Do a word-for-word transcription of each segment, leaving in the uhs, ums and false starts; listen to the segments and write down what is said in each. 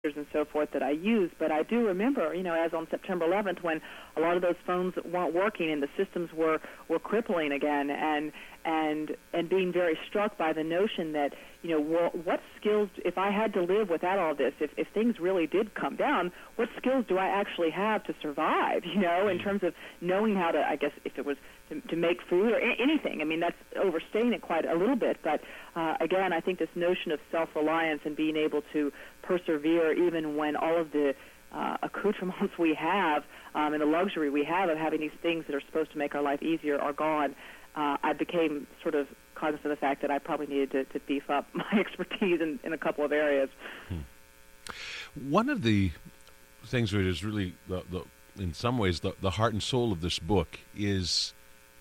and so forth that I use, but I do remember, you know, as on September eleventh, when a lot of those phones weren't working and the systems were, were crippling again, and and and being very struck by the notion that, you know, well, what skills, if I had to live without all this, if, if things really did come down, what skills do I actually have to survive, you know, in terms of knowing how to, I guess, if it was to, to make food or a- anything. I mean, that's overstating it quite a little bit, but uh, again, I think this notion of self-reliance and being able to persevere even when all of the uh, accoutrements we have um, and the luxury we have of having these things that are supposed to make our life easier are gone. Uh, I became sort of cognizant of the fact that I probably needed to, to beef up my expertise in, in a couple of areas. Hmm. One of the things that is really, the, the, in some ways, the, the heart and soul of this book is,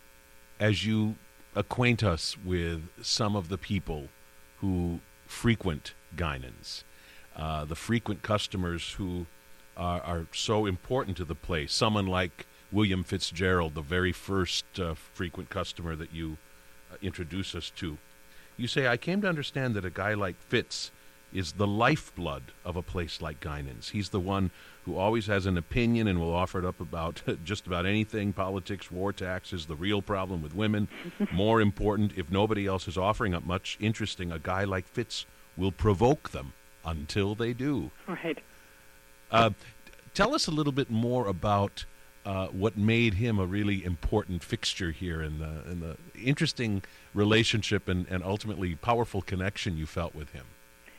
as you acquaint us with some of the people who frequent Guinan's, uh, the frequent customers who are, are so important to the place, someone like William Fitzgerald, the very first uh, frequent customer that you uh, introduce us to. You say, I came to understand that a guy like Fitz is the lifeblood of a place like Guinan's. He's the one who always has an opinion and will offer it up about just about anything, politics, war, taxes, the real problem with women. More important, if nobody else is offering up much interesting, a guy like Fitz will provoke them until they do. Right. Uh, tell us a little bit more about Uh, what made him a really important fixture here in the, in the interesting relationship and, and ultimately powerful connection you felt with him.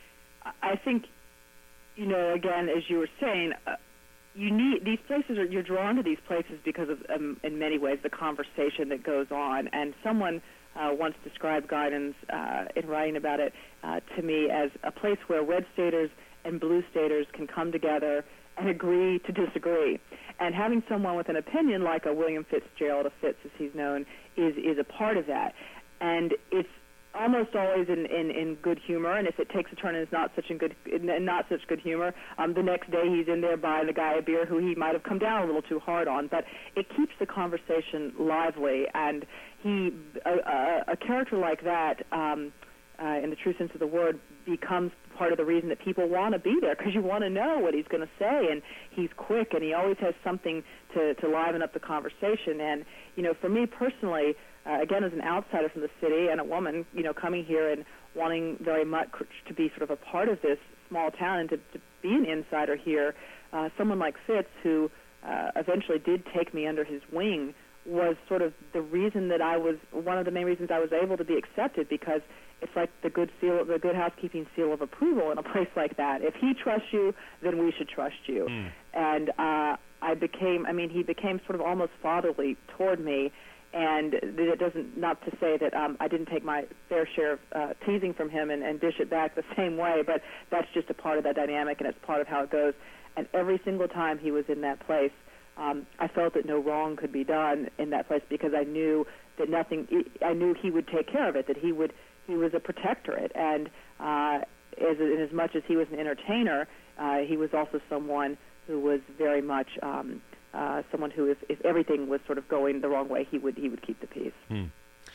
I think, you know, again, as you were saying, uh, you need these places. Are, you're drawn to these places because of, um, in many ways, the conversation that goes on. And someone uh, once described Guinan's uh, in writing about it uh, to me as a place where red staters and blue staters can come together and agree to disagree. And having someone with an opinion like a William Fitzgerald, a Fitz as he's known, is is a part of that. And it's almost always in, in, in good humor, and if it takes a turn and it's not such in good in not such good humor, um, the next day he's in there buying the guy a beer who he might have come down a little too hard on. But it keeps the conversation lively, and he a, a, a character like that, um, uh, in the true sense of the word, becomes part of the reason that people want to be there, because you want to know what he's going to say, and he's quick, and he always has something to, to liven up the conversation. And, you know, for me personally, uh, again, as an outsider from the city and a woman, you know, coming here and wanting very much to be sort of a part of this small town and to, to be an insider here, uh, someone like Fitz, who uh, eventually did take me under his wing, was sort of the reason that I was, one of the main reasons I was able to be accepted, because it's like the good seal, the good housekeeping seal of approval in a place like that. If he trusts you, then we should trust you. Mm. And uh, I became, I mean, he became sort of almost fatherly toward me. And it doesn't, not to say that um, I didn't take my fair share of uh, teasing from him and, and dish it back the same way, but that's just a part of that dynamic, and it's part of how it goes. And every single time he was in that place, um, I felt that no wrong could be done in that place, because I knew that nothing, I knew he would take care of it, that he would, he was a protectorate. And uh, as, in as much as he was an entertainer, uh, he was also someone who was very much um, uh, someone who, if, if everything was sort of going the wrong way, he would he would keep the peace. Hmm.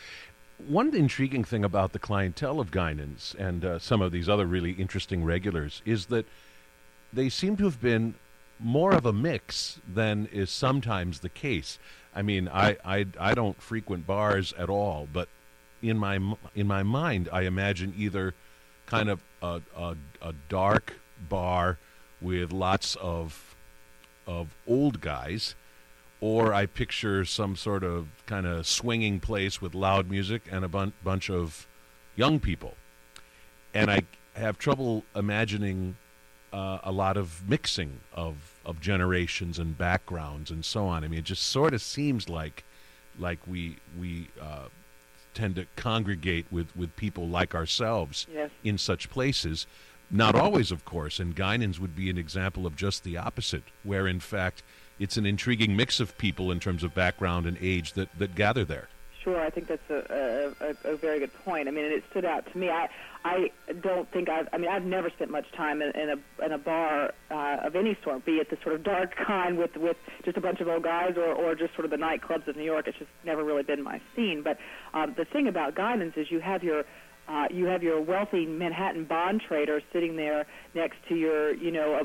One intriguing thing about the clientele of Guinan's and uh, some of these other really interesting regulars is that they seem to have been more of a mix than is sometimes the case. I mean, I, I, I don't frequent bars at all, but in my in my mind, I imagine either kind of a, a, a dark bar with lots of of old guys, or I picture some sort of kind of swinging place with loud music and a bun- bunch of young people. And I have trouble imagining uh, a lot of mixing of, of generations and backgrounds and so on. I mean, it just sort of seems like like we we uh, tend to congregate with, with people like ourselves yes. in such places. Not always, of course, and Guinan's would be an example of just the opposite, where, in fact, it's an intriguing mix of people in terms of background and age that, that gather there. Sure, I think that's a, a, a very good point. I mean, and it stood out to me. I I don't think I've, I mean, I've never spent much time in, in a in a bar uh, of any sort, be it the sort of dark kind with, with just a bunch of old guys, or, or just sort of the nightclubs of New York. It's just never really been my scene. But um, the thing about Guinan's is you have your Uh, you have your wealthy Manhattan bond trader sitting there next to your, you know,